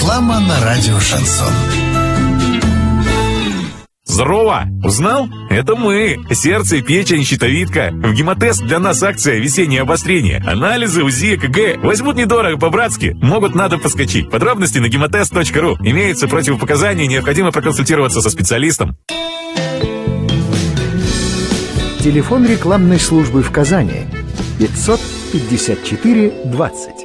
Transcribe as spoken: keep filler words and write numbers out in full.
Реклама на радио «Шансон». Здорово! Узнал? Это мы. Сердце, печень, щитовидка. В Гемотест для нас акция «Весеннее обострение». Анализы, УЗИ, ЭКГ. Возьмут недорого, по-братски. Могут надо поскочить. Подробности на гемотест точка ру. Имеются противопоказания, необходимо проконсультироваться со специалистом. Телефон рекламной службы в Казани пятьсот пятьдесят четыре двадцать.